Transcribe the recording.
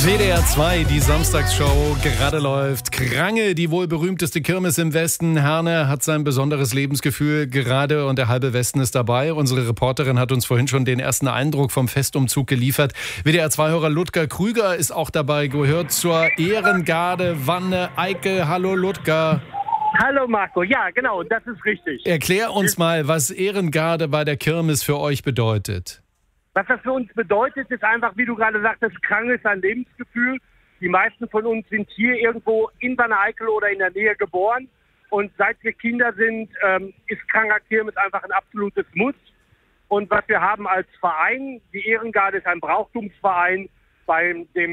WDR 2, die Samstagsshow, gerade läuft Krange, die wohl berühmteste Kirmes im Westen. Herne hat sein besonderes Lebensgefühl gerade und der halbe Westen ist dabei. Unsere Reporterin hat uns vorhin schon den ersten Eindruck vom Festumzug geliefert. WDR 2-Hörer Ludger Krüger ist auch dabei, gehört zur Ehrengarde Wanne Eickel. Hallo Ludger. Hallo Marco, ja genau, das ist richtig. Erklär uns mal, was Ehrengarde bei der Kirmes für euch bedeutet. Was das für uns bedeutet, ist einfach, wie du gerade sagtest, Krange ist ein Lebensgefühl. Die meisten von uns sind hier irgendwo in Wanne Eickel oder in der Nähe geboren. Und seit wir Kinder sind, ist Kranger Kirmes einfach ein absolutes Muss. Und was wir haben als Verein, die Ehrengarde ist ein Brauchtumsverein, bei dem